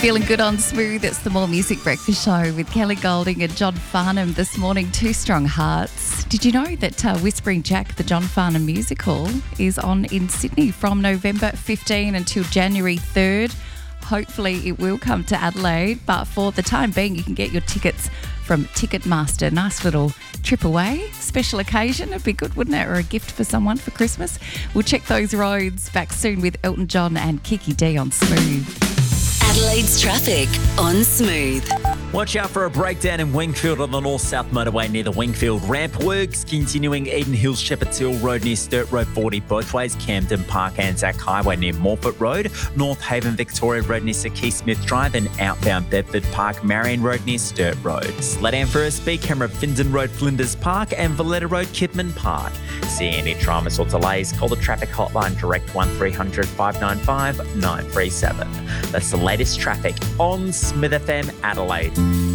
Feeling good on Smooth. It's the More Music Breakfast Show with Kelly Golding and John Farnham this morning. Two strong hearts. Did you know that Whispering Jack, the John Farnham musical, is on in Sydney from November 15 until January 3rd? Hopefully it will come to Adelaide, but for the time being, you can get your tickets from Ticketmaster. Nice little trip away, special occasion. It'd be good, wouldn't it? Or a gift for someone for Christmas. We'll check those roads back soon with Elton John and Kiki D on Smooth. Adelaide's traffic on Smooth. Watch out for a breakdown in Wingfield on the North-South motorway near the Wingfield ramp. Works continuing Eden Hills, Shepherd's Hill Road near Sturt Road 40 both ways. Camden Park Anzac Highway near Morford Road. North Haven Victoria Road near Sir Keith Smith Drive and outbound Bedford Park Marion Road near Sturt Road. Sledam for a speed camera Findon Road Flinders Park and Valletta Road Kidman Park. See any dramas or delays, call the traffic hotline direct 1300 595 937. That's the latest traffic on Smith FM Adelaide.